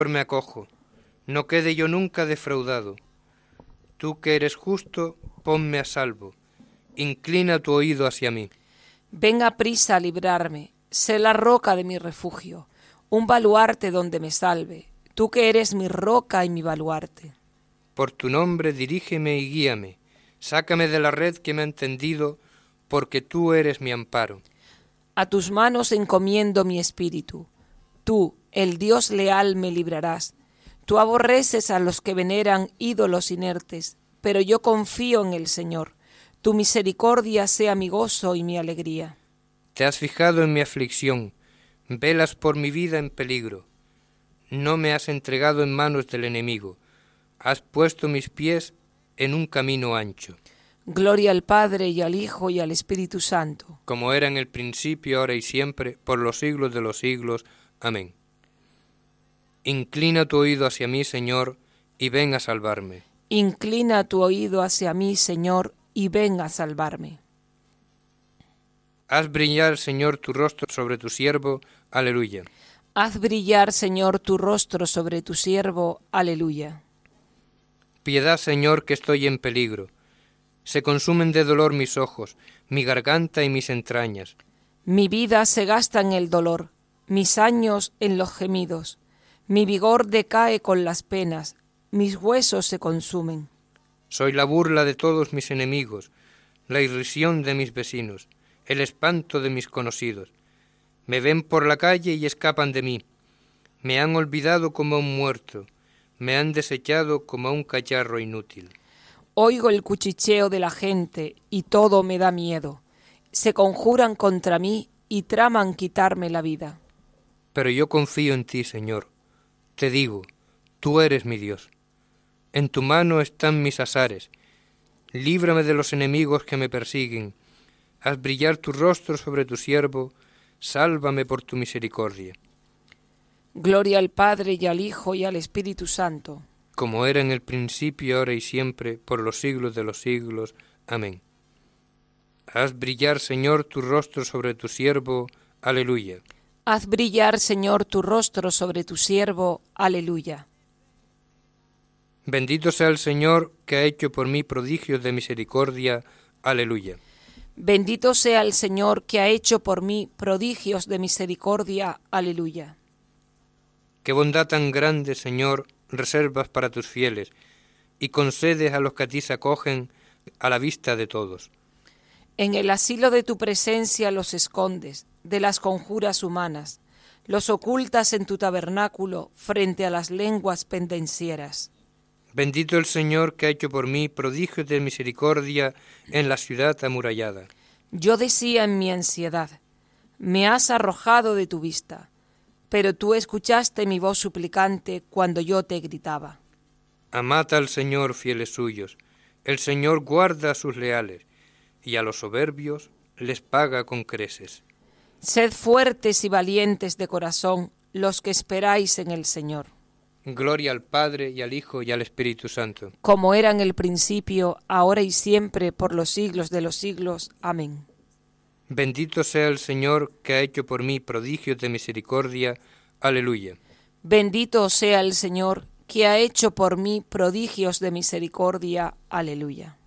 me acojo, no quede yo nunca defraudado. Tú que eres justo, ponme a salvo, inclina tu oído hacia mí. Ven a prisa a librarme, sé la roca de mi refugio, un baluarte donde me salve, tú que eres mi roca y mi baluarte. Por tu nombre dirígeme y guíame, sácame de la red que me ha tendido, porque tú eres mi amparo. A tus manos encomiendo mi espíritu. Tú, el Dios leal, me librarás. Tú aborreces a los que veneran ídolos inertes, pero yo confío en el Señor. Tu misericordia sea mi gozo y mi alegría. Te has fijado en mi aflicción, velas por mi vida en peligro. No me has entregado en manos del enemigo, has puesto mis pies en un camino ancho. Gloria al Padre y al Hijo y al Espíritu Santo. Como era en el principio, ahora y siempre, por los siglos de los siglos. Amén. Inclina tu oído hacia mí, Señor, y ven a salvarme. Inclina tu oído hacia mí, Señor, y ven a salvarme. Haz brillar, Señor, tu rostro sobre tu siervo. Aleluya. Haz brillar, Señor, tu rostro sobre tu siervo. Aleluya. Piedad, Señor, que estoy en peligro. Se consumen de dolor mis ojos, mi garganta y mis entrañas. Mi vida se gasta en el dolor, mis años en los gemidos. Mi vigor decae con las penas, mis huesos se consumen. Soy la burla de todos mis enemigos, la irrisión de mis vecinos, el espanto de mis conocidos. Me ven por la calle y escapan de mí. Me han olvidado como a un muerto, me han desechado como a un cacharro inútil. Oigo el cuchicheo de la gente y todo me da miedo. Se conjuran contra mí y traman quitarme la vida. Pero yo confío en ti, Señor. Te digo, tú eres mi Dios. En tu mano están mis azares. Líbrame de los enemigos que me persiguen. Haz brillar tu rostro sobre tu siervo. Sálvame por tu misericordia. Gloria al Padre y al Hijo y al Espíritu Santo. Como era en el principio, ahora y siempre, por los siglos de los siglos. Amén. Haz brillar, Señor, tu rostro sobre tu siervo. Aleluya. Haz brillar, Señor, tu rostro sobre tu siervo. Aleluya. Bendito sea el Señor, que ha hecho por mí prodigios de misericordia. Aleluya. Bendito sea el Señor, que ha hecho por mí prodigios de misericordia. Aleluya. Qué bondad tan grande, Señor, reservas para tus fieles, y concedes a los que a ti se acogen a la vista de todos. En el asilo de tu presencia los escondes de las conjuras humanas, los ocultas en tu tabernáculo frente a las lenguas pendencieras. Bendito el Señor, que ha hecho por mí prodigios de misericordia en la ciudad amurallada. Yo decía en mi ansiedad, me has arrojado de tu vista, pero tú escuchaste mi voz suplicante cuando yo te gritaba. Amad al Señor, fieles suyos, el Señor guarda a sus leales, y a los soberbios les paga con creces. Sed fuertes y valientes de corazón los que esperáis en el Señor. Gloria al Padre, y al Hijo, y al Espíritu Santo. Como era en el principio, ahora y siempre, por los siglos de los siglos. Amén. Bendito sea el Señor, que ha hecho por mí prodigios de misericordia. Aleluya. Bendito sea el Señor, que ha hecho por mí prodigios de misericordia. Aleluya.